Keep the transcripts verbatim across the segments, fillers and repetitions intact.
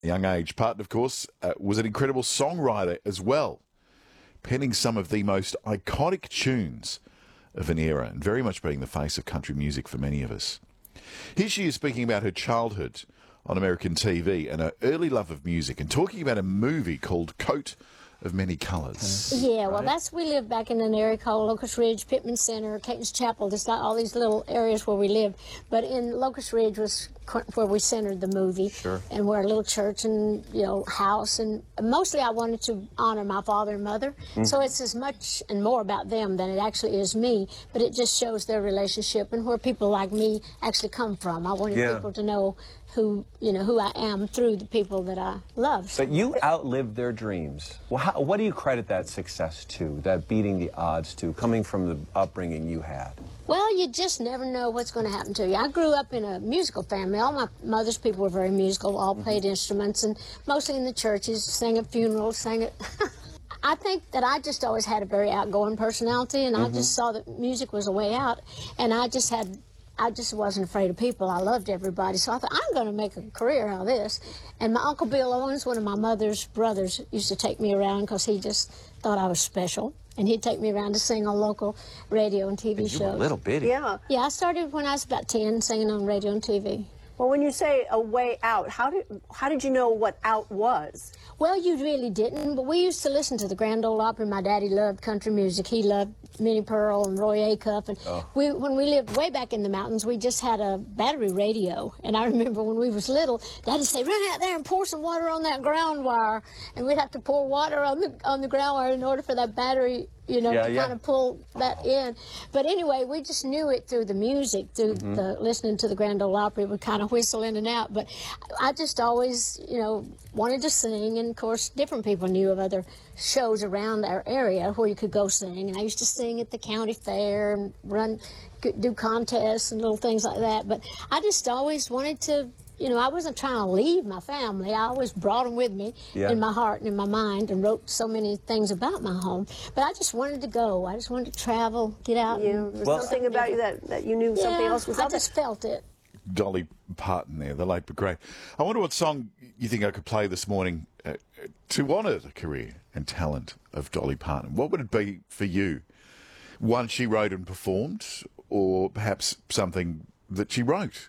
young age. Parton, of course, uh, was an incredible songwriter as well, penning some of the most iconic tunes of an era and very much being the face of country music for many of us. Here she is speaking about her childhood on American T V and her early love of music and talking about a movie called Coat of Many Colours. Yeah, well, that's, we live back in an area called Locust Ridge, Pittman Center, Caton's Chapel. There's not all these little areas where we live, but in Locust Ridge was where we centered the movie. Sure. And we're a little church and, you know, house, and mostly I wanted to honor my father and mother. Mm. So it's as much and more about them than it actually is me, but it just shows their relationship and where people like me actually come from. I wanted yeah. people to know who, you know, who I am through the people that I love. But you outlived their dreams. Well, how, what do you credit that success to, that beating the odds to, coming from the upbringing you had? Well, you just never know what's going to happen to you. I grew up in a musical family. All my mother's people were very musical, all played mm-hmm. instruments, and mostly in the churches, sang at funerals, sang at... I think that I just always had a very outgoing personality, and mm-hmm. I just saw that music was a way out, and I just had... I just wasn't afraid of people. I loved everybody. So I thought, I'm going to make a career out of this. And my Uncle Bill Owens, one of my mother's brothers, used to take me around because he just thought I was special. And he'd take me around to sing on local radio and T V and shows. You were a little bitty. Yeah. Yeah, I started when I was about ten, singing on radio and T V. Well, when you say a way out, how did how did you know what out was? Well, you really didn't, but we used to listen to the Grand Ole Opry. My daddy loved country music. He loved Minnie Pearl and Roy Acuff. And oh. we, when we lived way back in the mountains, we just had a battery radio. And I remember when we was little, Daddy'd say, run out there and pour some water on that ground wire. And we'd have to pour water on the, on the ground wire in order for that battery, you know, yeah, to yeah. kind of pull that in. But anyway, we just knew it through the music, through mm-hmm. the listening to the Grand Ole Opry. Would kind of whistle in and out. But I just always, you know, wanted to sing. And, of course, different people knew of other shows around our area where you could go sing. And I used to sing at the county fair and run, do contests and little things like that. But I just always wanted to... You know, I wasn't trying to leave my family. I always brought them with me yeah. in my heart and in my mind and wrote so many things about my home. But I just wanted to go. I just wanted to travel, get out. Yeah, there's well, something about you that, that you knew yeah, something else was I up. just it. felt it. Dolly Parton there, the late but great. I wonder what song you think I could play this morning uh, to honour the career and talent of Dolly Parton. What would it be for you? One she wrote and performed, or perhaps something that she wrote?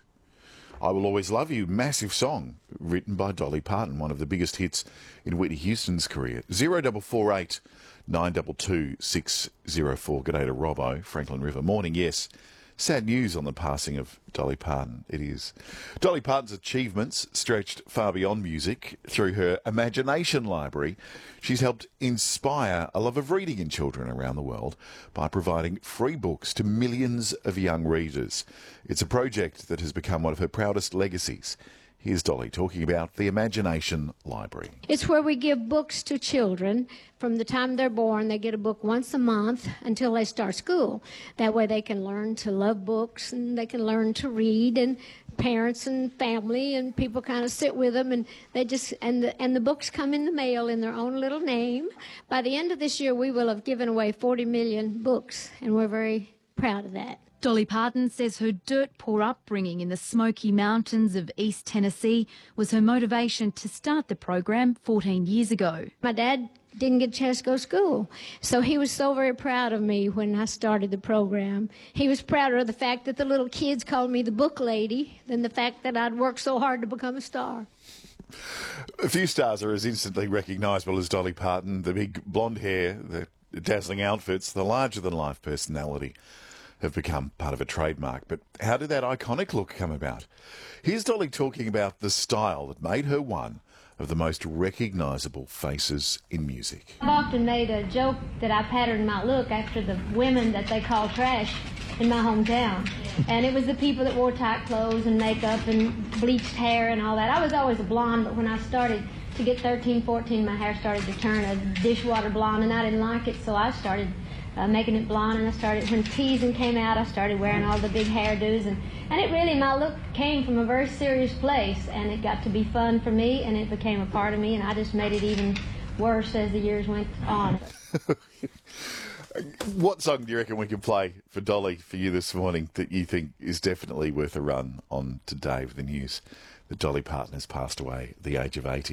I Will Always Love You, massive song written by Dolly Parton, one of the biggest hits in Whitney Houston's career. zero four four eight nine two two six zero four. G'day to Robbo, Franklin River. Morning, yes. Sad news on the passing of Dolly Parton, it is. Dolly Parton's achievements stretched far beyond music. Through her imagination library, she's helped inspire a love of reading in children around the world by providing free books to millions of young readers. It's a project that has become one of her proudest legacies. Here's Dolly talking about the Imagination Library. It's where we give books to children from the time they're born. They get a book once a month until they start school. That way they can learn to love books and they can learn to read, and parents and family and people kind of sit with them, and they just and the, and the books come in the mail in their own little name. By the end of this year, we will have given away forty million books, and we're very proud of that. Dolly Parton says her dirt-poor upbringing in the Smoky Mountains of East Tennessee was her motivation to start the program fourteen years ago. My dad didn't get a chance to go to school, so he was so very proud of me when I started the program. He was prouder of the fact that the little kids called me the book lady than the fact that I'd worked so hard to become a star. A few stars are as instantly recognisable as Dolly Parton. The big blonde hair, the dazzling outfits, the larger-than-life personality have become part of a trademark. But how did that iconic look come about? Here's Dolly talking about the style that made her one of the most recognisable faces in music. I've often made a joke that I patterned my look after the women that they call trash in my hometown. And it was the people that wore tight clothes and makeup and bleached hair and all that. I was always a blonde, but when I started to get thirteen, fourteen, my hair started to turn a dishwater blonde, and I didn't like it, so I started Uh, making it blonde, and I started, when teasing came out, I started wearing all the big hairdos, and, and it really, my look came from a very serious place, and it got to be fun for me, and it became a part of me, and I just made it even worse as the years went on. What song do you reckon we can play for Dolly for you this morning that you think is definitely worth a run on today with the news that Dolly Parton has passed away at the age of eighty.